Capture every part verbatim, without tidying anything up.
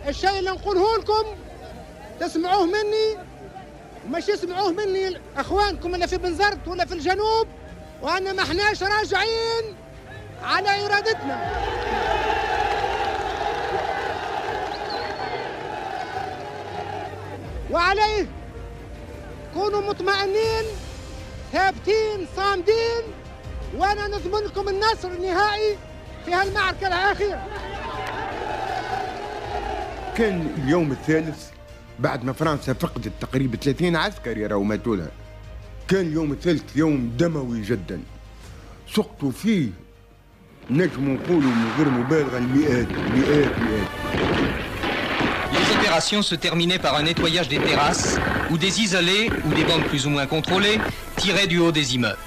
الشيء اللي نقوله لكم تسمعوه مني ومش يسمعوه مني اخوانكم اللي في بنزرت ولا في الجنوب، وأن ما احناش راجعين على إرادتنا. وعليه كونوا مطمئنين ثابتين صامدين، وأنا نضمن لكم النصر النهائي في هالمعركة الأخيرة. كان اليوم الثالث بعد ما فرنسا فقدت تقريبا ثلاثين عسكري راهو ماتوا لها، كان اليوم الثالث يوم دموي جدا سقطوا فيه نجم نقولوا من غير مبالغه المئات مئات مئات. Les opérations se terminaient par un nettoyage des terrasses où des isolés ou des bandes plus ou moins contrôlées tiraient du haut des immeubles.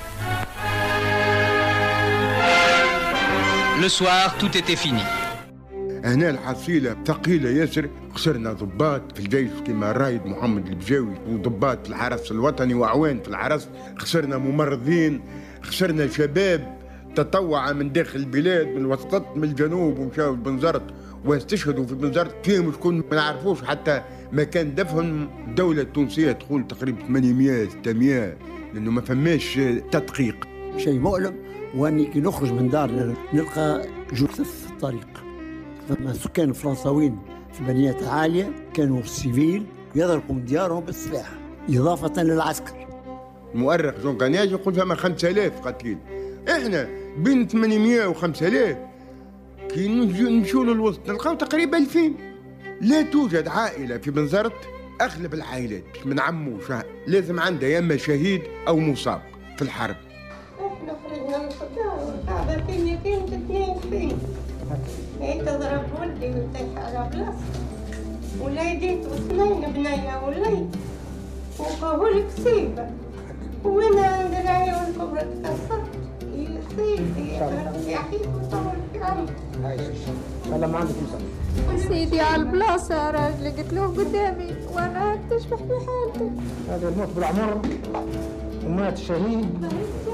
Le soir, tout était fini. هنا الحصيلة ثقيلة ياسر، خسرنا ضباط في الجيش كما الرايد محمد البجاوي وضباط في الحرس الوطني وأعوان في الحرس، خسرنا ممرضين، خسرنا شباب تطوع من داخل البلاد من الوسط من الجنوب ومشاو لبنزرت واستشهدوا في بنزرت، فيهم شكون ما نعرفوش حتى مكان دفنهم. الدولة التونسية تقول تقريبا ثمانمئة ستمئة لأنه ما فماش تدقيق. شيء مؤلم، واني كي نخرج من دار نلقى جثث في الطريق. فما السكان الفرنساويين في البنيات العالية كانوا السيفيل يضربوا من ديارهم بالسلاح إضافة للعسكر. المؤرخ جون كانياج يقول فما خمسة آلاف قتيل، احنا بين ثمانمئة و خمسة آلاف كي نمشيو للوسط نلقاو تقريبا ألفين. لا توجد عائلة في بنزرت، أغلب العائلات من عمو شهر لازم عندها يا إما شهيد أو مصاب في الحرب. احنا خرجنا من الدار والقاعدة فين كانت اثنين فين هي تضرب ولدي وتحت على بلاصتي، وليديت واثنين بنية وليد وقاهو الكسيبة، وانا عند العيا والكبرى تكسرت يا سيدي يا حيك وطول في عمرك. والله ما عندك مساعدة سيدي على البلاصة يا راجلي، قلت له قدامي وانا تشبح في حالتك. هذا الموت بالعمر ومات الشهيد.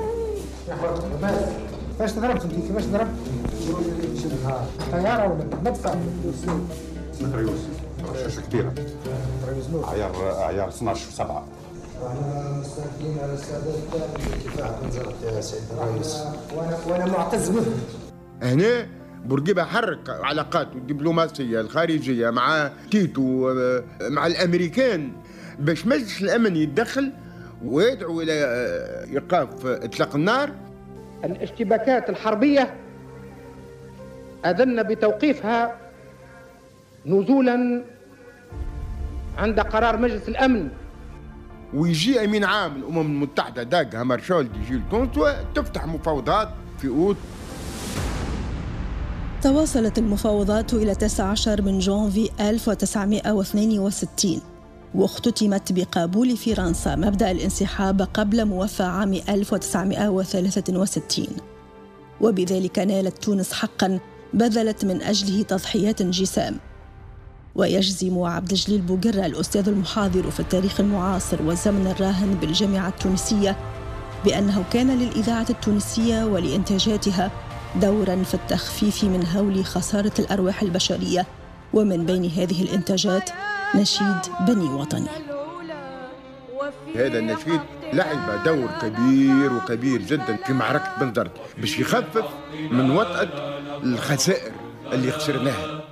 بس فاش ضربت انت؟ كيفاش ضربت؟ طيارة ولا مدفع؟ متريوس شاشة كبيرة، عيار عيار اثناش وسبعة. وانا مستعدين على السادات كفاح بنزرت يا سيد الرئيس، وانا وانا معتز به. هنا بورقيبة حرك علاقاته الدبلوماسية الخارجية مع تيتو مع الأمريكان باش مجلس الأمن يتدخل ويدعو إلى إيقاف إطلاق النار. الاشتباكات الحربية أذن بتوقيفها نزولا عند قرار مجلس الأمن. ويجي أمين عام الأمم المتحدة داغ هامارشولد يجي لتونس تفتح مفاوضات في أوت. تواصلت المفاوضات إلى تسعة عشر من جانفي ألف وتسعمئة واثنين وستين، واختتمت بقبول فرنسا مبدأ الانسحاب قبل موافاة عام ألف وتسعمئة وثلاثة وستين، وبذلك نالت تونس حقاً بذلت من أجله تضحيات جسام. ويجزم عبد الجليل بوقرة الأستاذ المحاضر في التاريخ المعاصر والزمن الراهن بالجامعة التونسية بأنه كان للإذاعة التونسية ولإنتاجاتها دوراً في التخفيف من هول خسارة الأرواح البشرية، ومن بين هذه الإنتاجات نشيد بني وطني. هذا النشيد لعب دور كبير وكبير جدا في معركة بنزرت باش يخفف من وطأة الخسائر اللي خسرناها.